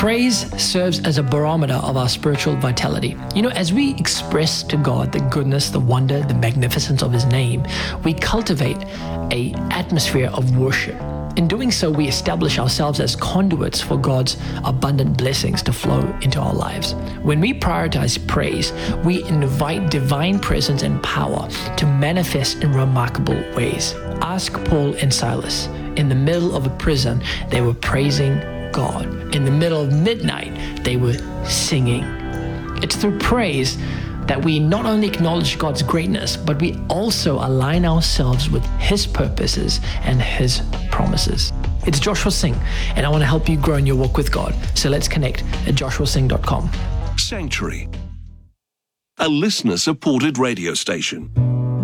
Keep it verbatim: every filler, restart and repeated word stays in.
Praise serves as a barometer of our spiritual vitality. You know, as we express to God the goodness, the wonder, the magnificence of His name, we cultivate an atmosphere of worship. In doing so, we establish ourselves as conduits for God's abundant blessings to flow into our lives. When we prioritize praise, we invite divine presence and power to manifest in remarkable ways. Ask Paul and Silas. In the middle of a prison, they were praising God. In the middle of midnight, they were singing. It's through praise that we not only acknowledge God's greatness, but we also align ourselves with His purposes and His promises. It's Joshua Singh, and I want to help you grow in your walk with God. So let's connect at joshua singh dot com. Sanctuary, a listener-supported radio station.